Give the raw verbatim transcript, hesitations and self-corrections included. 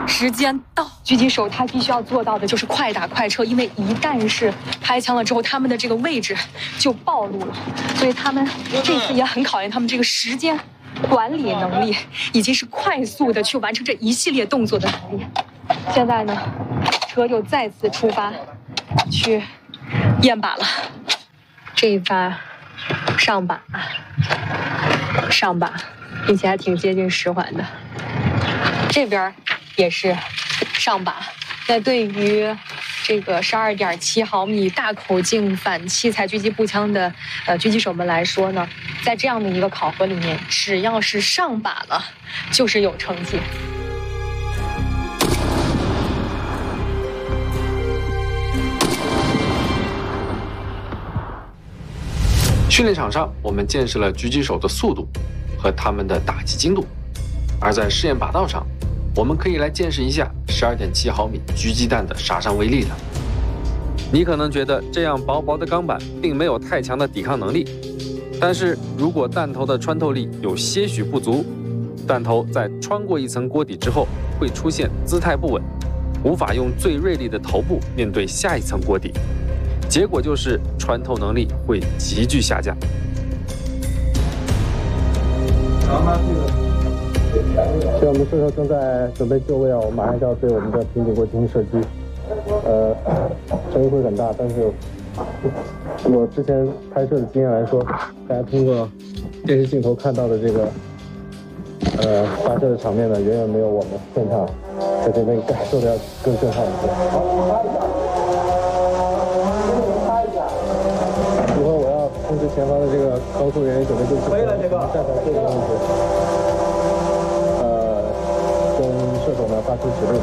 时间到，狙击手他必须要做到的就是快打快撤，因为一旦是开枪了之后，他们的这个位置就暴露了，所以他们这次也很考验他们这个时间管理能力，以及是快速的去完成这一系列动作的能力。现在呢，车就再次出发去验靶了，这一发上靶，上靶，并且还挺接近十环的。这边也是上靶。那对于这个十二点七毫米大口径反器材狙击步枪的呃狙击手们来说呢，在这样的一个考核里面，只要是上靶了，就是有成绩。 训练场上，我们见识了狙击手的速度和他们的打击精度；而在试验靶道上，我们可以来见识一下十二点七毫米狙击弹的杀伤威力了。你可能觉得这样薄薄的钢板并没有太强的抵抗能力，但是如果弹头的穿透力有些许不足，弹头在穿过一层锅底之后会出现姿态不稳，无法用最锐利的头部面对下一层锅底，结果就是穿透能力会急剧下降。 现在我们射手正在准备就位啊，我马上就要对我们的平底锅进行射击。呃，声音会很大，但是我之前拍摄的经验来说，大家通过电视镜头看到的这个呃发射的场面呢，远远没有我们现场在这边感受的要更震撼一些。一会儿我要通知前方的这个高速人员准备就绪，可以了，这个站台这个位置。呃，跟射手呢发出指令。